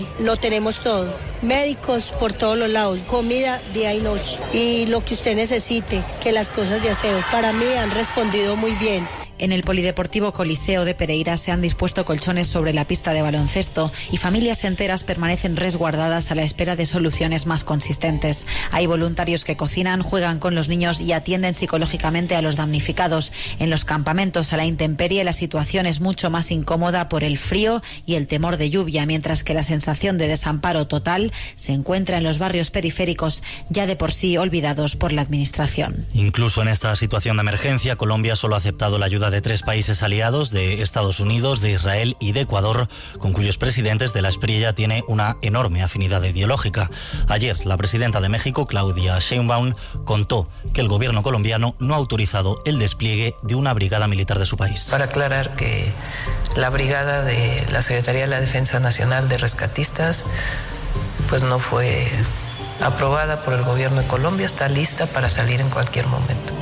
Lo tenemos todo, médicos por todos los lados, comida día y noche y lo que usted necesite, que las cosas de aseo para mí han respondido muy bien. En el Polideportivo Coliseo de Pereira se han dispuesto colchones sobre la pista de baloncesto y familias enteras permanecen resguardadas a la espera de soluciones más consistentes. Hay voluntarios que cocinan, juegan con los niños y atienden psicológicamente a los damnificados. En los campamentos a la intemperie la situación es mucho más incómoda por el frío y el temor de lluvia, mientras que la sensación de desamparo total se encuentra en los barrios periféricos, ya de por sí olvidados por la administración. Incluso en esta situación de emergencia, Colombia solo ha aceptado la ayuda de 3 países aliados, de Estados Unidos, de Israel y de Ecuador, con cuyos presidentes de la Espriella tiene una enorme afinidad ideológica. Ayer, la presidenta de México, Claudia Sheinbaum, contó que el gobierno colombiano no ha autorizado el despliegue de una brigada militar de su país. Para aclarar que la brigada de la Secretaría de la Defensa Nacional de Rescatistas pues no fue aprobada por el gobierno de Colombia, está lista para salir en cualquier momento.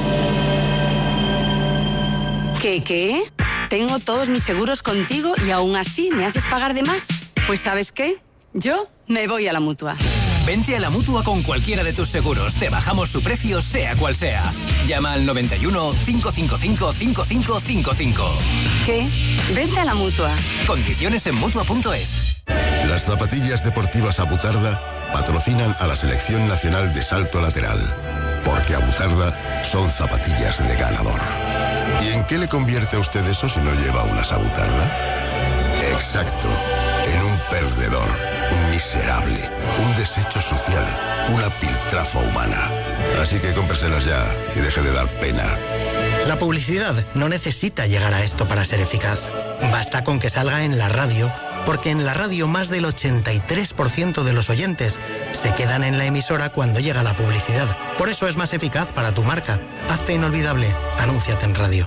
¿Qué? Tengo todos mis seguros contigo y aún así me haces pagar de más. Pues ¿sabes qué? Yo me voy a la Mutua. Vente a la Mutua con cualquiera de tus seguros. Te bajamos su precio, sea cual sea. Llama al 91 555 5555. ¿Qué? Vente a la Mutua. Condiciones en Mutua.es. Las zapatillas deportivas Abutarda patrocinan a la Selección Nacional de Salto Lateral. Porque Abutarda son zapatillas de ganador. ¿Y en qué le convierte a usted eso si no lleva una Abutarda? Exacto, en un perdedor, un miserable, un desecho social, una piltrafa humana. Así que cómpreselas ya y deje de dar pena. La publicidad no necesita llegar a esto para ser eficaz. Basta con que salga en la radio, porque en la radio más del 83% de los oyentes se quedan en la emisora cuando llega la publicidad. Por eso es más eficaz para tu marca. Hazte inolvidable. Anúnciate en radio.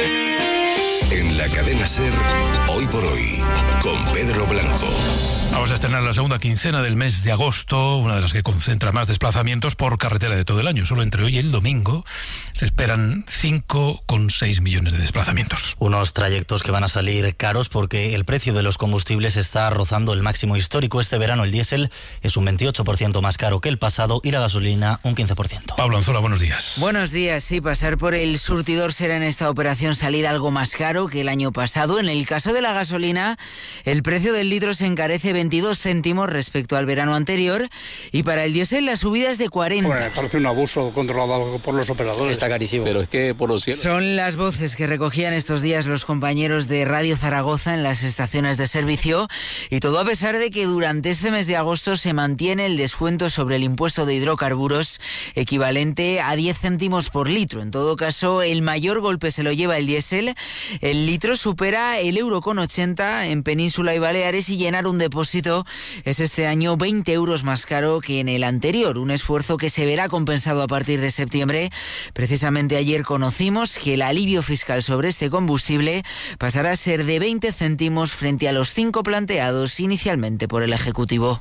En la cadena SER, Hoy por Hoy, con Pedro Blanco. Vamos a estrenar la segunda quincena del mes de agosto, una de las que concentra más desplazamientos por carretera de todo el año. Solo entre hoy y el domingo se esperan 5,6 millones de desplazamientos. Unos trayectos que van a salir caros porque el precio de los combustibles está rozando el máximo histórico. Este verano el diésel es un 28% más caro que el pasado y la gasolina un 15%. Pablo Anzola, buenos días. Buenos días. Sí, pasar por el surtidor será en esta operación salida algo más caro que el año pasado. En el caso de la gasolina, el precio del litro se encarece 22 céntimos respecto al verano anterior y para el diésel la subida es de 40. Bueno, me parece un abuso controlado por los operadores. Está carísimo. Pero es que por los cielos. Son las voces que recogían estos días los compañeros de Radio Zaragoza en las estaciones de servicio y todo a pesar de que durante este mes de agosto se mantiene el descuento sobre el impuesto de hidrocarburos equivalente a 10 céntimos por litro. En todo caso, el mayor golpe se lo lleva el diésel. El litro supera el €1,80 en Península y Baleares y llenar un depósito es este año 20 euros más caro que en el anterior, un esfuerzo que se verá compensado a partir de septiembre. Precisamente ayer conocimos que el alivio fiscal sobre este combustible pasará a ser de 20 céntimos frente a los 5 planteados inicialmente por el Ejecutivo.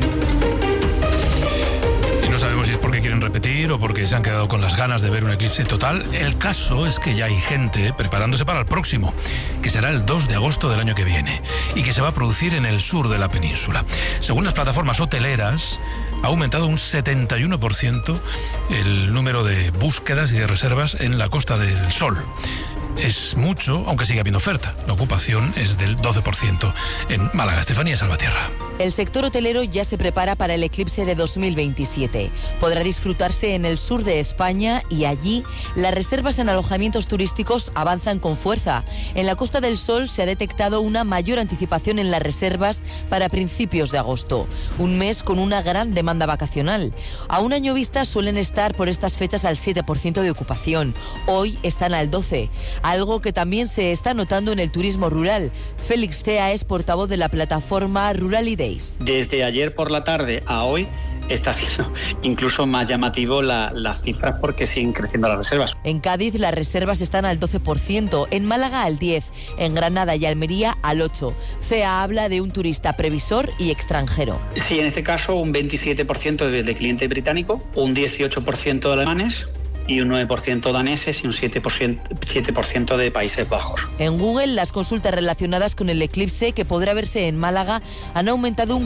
No sabemos si es porque quieren repetir o porque se han quedado con las ganas de ver un eclipse total. El caso es que ya hay gente preparándose para el próximo, que será el 2 de agosto del año que viene y que se va a producir en el sur de la península. Según las plataformas hoteleras, ha aumentado un 71% el número de búsquedas y de reservas en la Costa del Sol. Es mucho, aunque sigue habiendo oferta. La ocupación es del 12% en Málaga. Estefanía Salvatierra. El sector hotelero ya se prepara para el eclipse de 2027. Podrá disfrutarse en el sur de España y allí las reservas en alojamientos turísticos avanzan con fuerza. En la Costa del Sol se ha detectado una mayor anticipación en las reservas para principios de agosto, un mes con una gran demanda vacacional. A un año vista suelen estar por estas fechas al 7% de ocupación. Hoy están al 12%. Algo que también se está notando en el turismo rural. Félix Cea es portavoz de la plataforma Rural Days. Desde ayer por la tarde a hoy está siendo incluso más llamativo las cifras porque siguen creciendo las reservas. En Cádiz las reservas están al 12%, en Málaga al 10%, en Granada y Almería al 8%. CEA habla de un turista previsor y extranjero. Sí, en este caso un 27% desde cliente británico, un 18% de alemanes, y un 9% daneses y un 7% de Países Bajos. En Google, las consultas relacionadas con el eclipse que podrá verse en Málaga han aumentado un